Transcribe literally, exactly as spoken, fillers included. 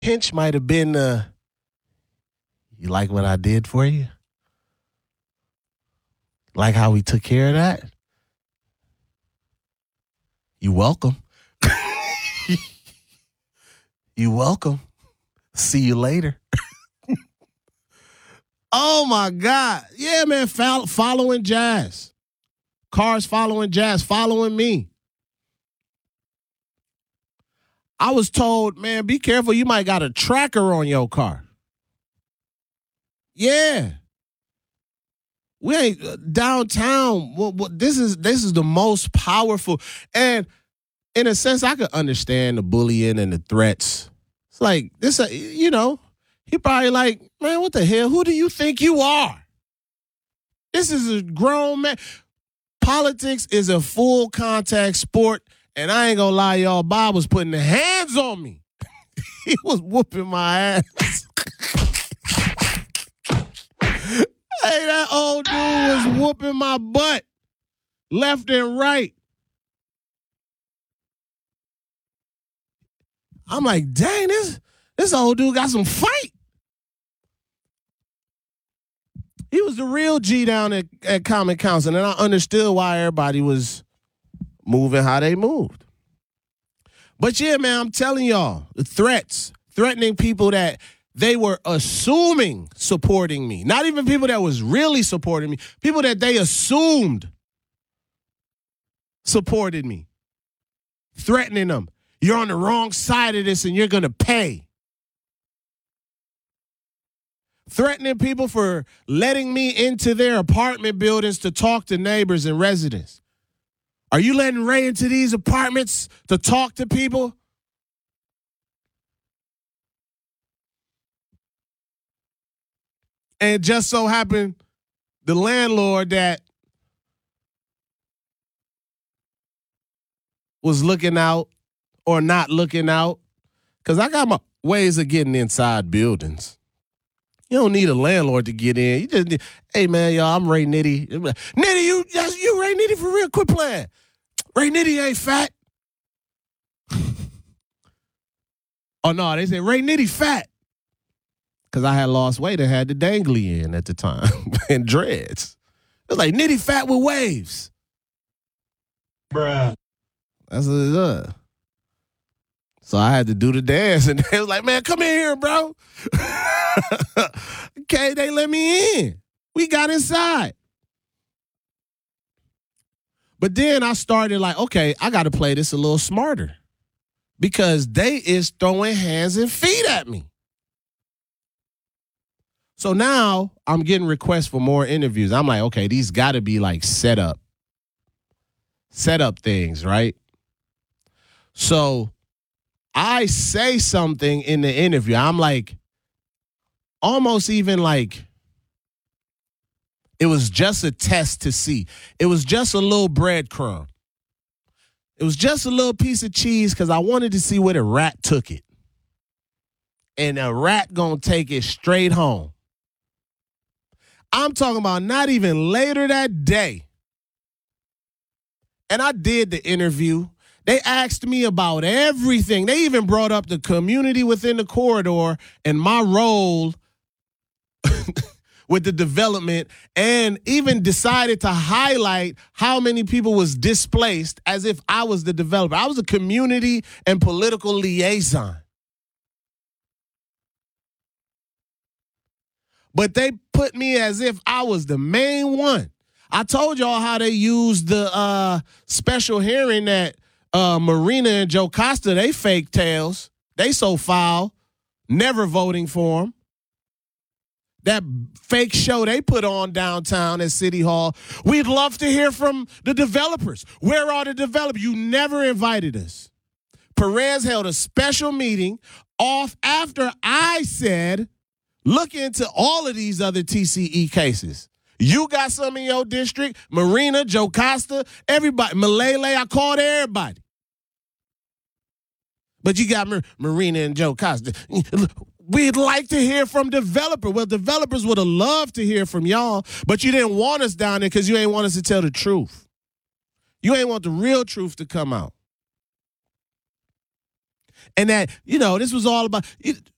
Hinch might have been, uh, you like what I did for you? Like how we took care of that? You welcome. You welcome. See you later. Oh, my God. Yeah, man, fo- following Jazz. Cars following Jazz, following me. I was told, man, be careful. You might got a tracker on your car. Yeah. We ain't uh, downtown. Well, well, this is this is the most powerful. And in a sense, I could understand the bullying and the threats. It's like, this, uh, you know, he probably like, man, what the hell? Who do you think you are? This is a grown man. Politics is a full contact sport. And I ain't gonna lie, y'all, Bob was putting the hands on me. He was whooping my ass. Hey, that old dude was whooping my butt left and right. I'm like, dang, this, this old dude got some fight. He was the real G down at, at Common Council, and I understood why everybody was moving how they moved. But yeah, man, I'm telling y'all, the threats, threatening people that they were assuming supporting me. Not even people that was really supporting me. People that they assumed supported me. Threatening them. You're on the wrong side of this and you're going to pay. Threatening people for letting me into their apartment buildings to talk to neighbors and residents. Are you letting Ray into these apartments to talk to people? And it just so happened the landlord that was looking out or not looking out, because I got my ways of getting inside buildings. You don't need a landlord to get in. You just need, hey, man, y'all, I'm Ray Nitty. Nitty, you, you Ray Nitty for real? Quit playing. Ray Nitty ain't fat. Oh, no, they said Ray Nitty fat. Because I had lost weight and had the dangly in at the time and dreads. It was like Nitty fat with waves. Bruh. That's what it was. So I had to do the dance, and they was like, man, come in here, bro. Okay, they let me in. We got inside. But then I started like, okay, I got to play this a little smarter because they is throwing hands and feet at me. So now I'm getting requests for more interviews. I'm like, okay, these got to be like set up, set up things, right? So I say something in the interview. I'm like, almost even like, it was just a test to see. It was just a little breadcrumb. It was just a little piece of cheese because I wanted to see where the rat took it. And a rat gonna take it straight home. I'm talking about not even later that day. And I did the interview. They asked me about everything. They even brought up the community within the corridor and my role with the development, and even decided to highlight how many people was displaced as if I was the developer. I was a community and political liaison. But they put me as if I was the main one. I told y'all how they used the uh, special hearing that uh, Marina and Joe Costa, they fake tails. They so foul, never voting for him. That fake show they put on downtown at City Hall. We'd love to hear from the developers. Where are the developers? You never invited us. Perez held a special meeting off after I said, look into all of these other T C E cases. You got some in your district, Marina, Joe Costa, everybody, Malele, I called everybody. But you got Mar- Marina and Joe Costa. We'd like to hear from developers. Well, developers would have loved to hear from y'all, but you didn't want us down there because you ain't want us to tell the truth. You ain't want the real truth to come out. And that, you know, this was all about,